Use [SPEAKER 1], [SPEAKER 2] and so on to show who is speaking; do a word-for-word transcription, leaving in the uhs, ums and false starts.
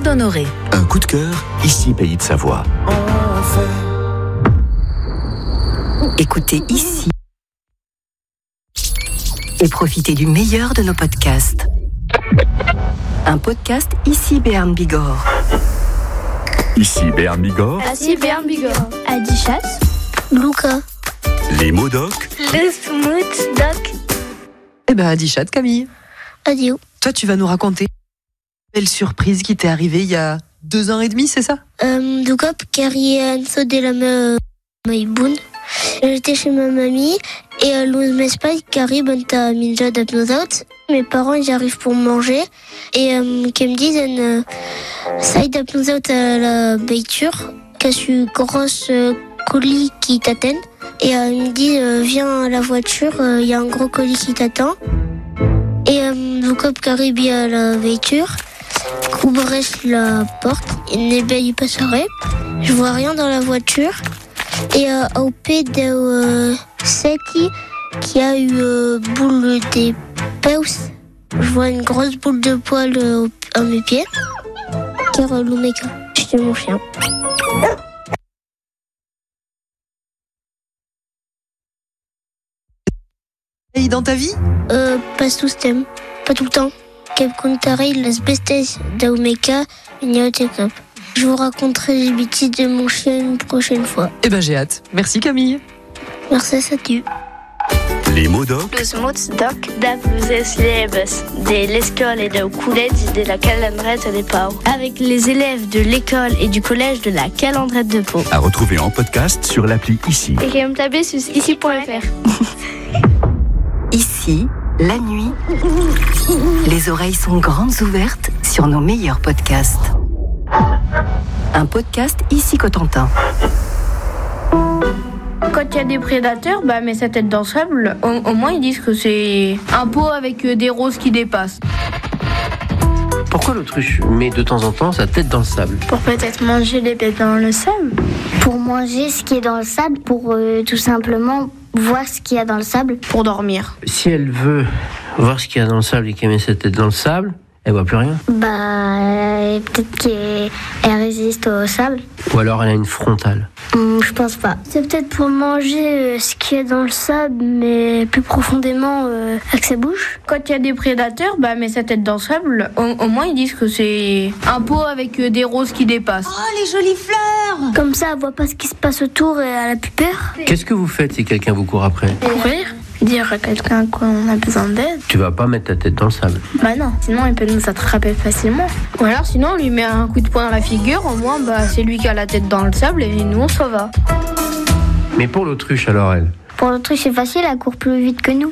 [SPEAKER 1] Honoré.
[SPEAKER 2] Un coup de cœur, ici Pays de Savoie.
[SPEAKER 3] Écoutez ici et profitez du meilleur de nos podcasts. Un podcast ici Béarn Bigorre.
[SPEAKER 2] Ici Béarn Bigorre.
[SPEAKER 4] Ici Béarn Bigorre. Adichat.
[SPEAKER 5] Luca.
[SPEAKER 2] Les mots doc.
[SPEAKER 5] Le smooth doc.
[SPEAKER 6] Eh ben, Adichat, Camille.
[SPEAKER 5] Adio.
[SPEAKER 6] Toi, tu vas nous raconter une belle surprise qui t'est arrivée il y a deux ans et demi, c'est ça?
[SPEAKER 5] Euh, du coup, Carrie Anso de la me Maïboun. J'étais chez ma mamie et euh, l'on m'espère Carrie Banta Minja d'Apnosaut. Mes parents, ils arrivent pour manger et euh, qu'ils me disent euh, ça y d'Apnosaut à la beiture, qu'est-ce une grosse euh, colis qui t'attend. Et euh, ils me disent euh, viens à la voiture, il euh, y a un gros colis qui t'attend. Et euh, du coup, Carrie vient à la voiture. Ouvrait la porte, il n'est pas passerait. Je vois rien dans la voiture. Et euh, au pied de euh, Seti, qui a eu euh, boule des peus, je vois une grosse boule de poil euh, à mes pieds. Car euh, Lumeka, c'était mon chien.
[SPEAKER 6] Et dans ta vie?
[SPEAKER 5] Euh, pas tout ce thème, pas tout le temps. Quel contare las bestes d'Aumeka, Ignotekop. Je vous raconterai les bêtises de mon chien une prochaine fois.
[SPEAKER 6] Eh ben, j'ai hâte. Merci, Camille.
[SPEAKER 5] Merci, salut.
[SPEAKER 2] Les mots doc.
[SPEAKER 7] Los mots doc da pluses leves de l'école et de collège de la Calandrette de Pau. Avec les élèves de l'école et du collège de la Calandrette de Pau.
[SPEAKER 2] À retrouver en podcast sur l'appli Ici.
[SPEAKER 7] Et qui me taper sur ici point f r.
[SPEAKER 3] Ici, la nuit, les oreilles sont grandes ouvertes sur nos meilleurs podcasts. Un podcast ici Cotentin.
[SPEAKER 8] Quand il y a des prédateurs, bah, mais sa tête dans le sable, au, au moins ils disent que c'est un pot avec des roses qui dépassent.
[SPEAKER 9] Pourquoi l'autruche met de temps en temps sa tête dans le sable?
[SPEAKER 4] Pour peut-être manger les bêtes dans le sable. Pour manger ce qui est dans le sable, pour euh, tout simplement voir ce qu'il y a dans le sable.
[SPEAKER 8] Pour dormir.
[SPEAKER 9] Si elle veut voir ce qu'il y a dans le sable et qu'elle met sa tête dans le sable, elle voit plus rien.
[SPEAKER 4] Bah, euh, peut-être qu'elle elle résiste au sable.
[SPEAKER 9] Ou alors elle a une frontale.
[SPEAKER 4] Hum, je pense pas.
[SPEAKER 5] C'est peut-être pour manger euh, ce qu'il y a dans le sable, mais plus profondément euh, avec sa bouche.
[SPEAKER 8] Quand il y a des prédateurs, bah, mais sa tête dans le sable, au, au moins ils disent que c'est un pot avec des roses qui dépassent.
[SPEAKER 1] Oh, les jolies fleurs!
[SPEAKER 5] Comme ça, elle voit pas ce qui se passe autour et elle a plus peur.
[SPEAKER 9] Qu'est-ce que vous faites si quelqu'un vous court après?
[SPEAKER 4] Courir, dire à quelqu'un qu'on a besoin d'aide.
[SPEAKER 9] Tu vas pas mettre ta tête dans le sable.
[SPEAKER 4] Bah non, sinon il peut nous attraper facilement.
[SPEAKER 8] Ou alors sinon on lui met un coup de poing dans la figure, au moins bah, c'est lui qui a la tête dans le sable et nous on s'en va.
[SPEAKER 9] Mais pour l'autruche alors elle?
[SPEAKER 4] Pour l'autruche c'est facile, elle court plus vite que nous.